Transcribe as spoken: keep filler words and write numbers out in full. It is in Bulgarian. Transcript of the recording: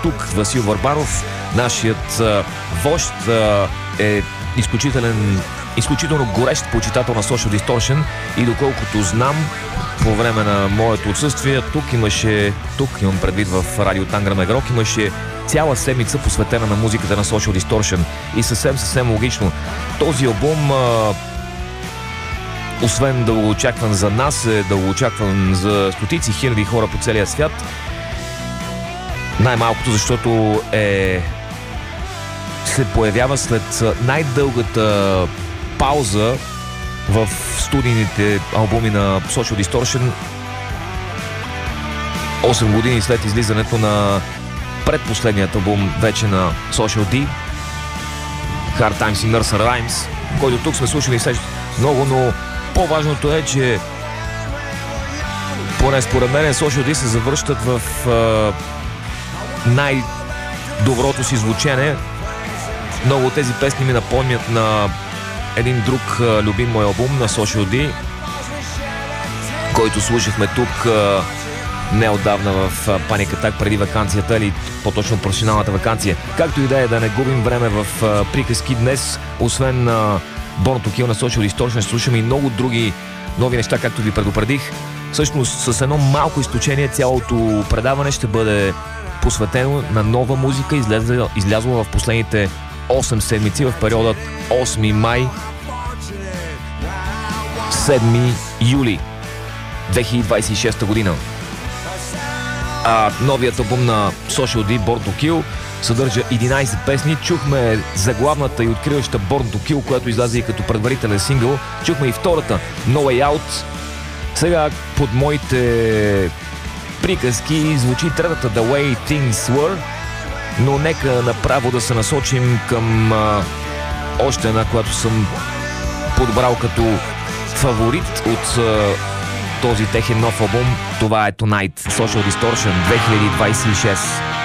тук Васил Върбанов. Нашият а, вожд а, е изключителен, изключително горещ почитател на Social Distortion и доколкото знам, по време на моето отсъствие, тук имаше, тук имам предвид в радио Танграм Егрок, имаше цяла седмица посветена на музиката на Social Distortion. И съвсем, съвсем логично. Този албум, а, освен дългоочакван за нас, е дългоочакван за стотици хиляди хора по целия свят. Най-малкото, защото е се появява след най-дългата пауза в студийните албуми на Social Distortion. осем години след излизането на предпоследният албум вече на Social D, Hard Times и Nursery Rhymes, който тук сме слушали много, но по-важното е, че поне според мен Social D се завръщат в uh, най-доброто си звучене. Много от тези песни ми напомнят на един друг uh, любим мой албум на Social D, който слушахме тук uh, неотдавна в uh, Panic Attack преди ваканцията, или по-точно професионалната ваканция. Както и да е, да не губим време в uh, приказки днес, освен uh, Born to Kill на Social Distortion, слушаме и много други нови неща, както ви предупредих. Всъщност, с едно малко изключение, цялото предаване ще бъде посветено на нова музика, излязла, излязла в последните осем седмици, в периодът осми май – седми юли две хиляди двадесет и шеста година. А новият албум на Social D, Born to Kill, съдържа единадесет песни. Чухме заглавната и откриваща Born to Kill, която излезе и като предварителен сингъл. Чухме и втората No Way Out. Сега под моите приказки звучи третата The Way Things Were, но нека направо да се насочим към а, още една, която съм подбрал като фаворит от а, този техен нов албум. Това е Tonight, Social Distortion две хиляди двадесет и шеста.